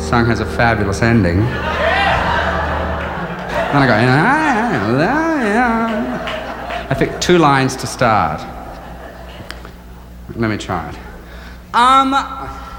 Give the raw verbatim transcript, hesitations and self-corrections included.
song has a fabulous ending. Then I go, I pick two lines to start. Let me try it. Um...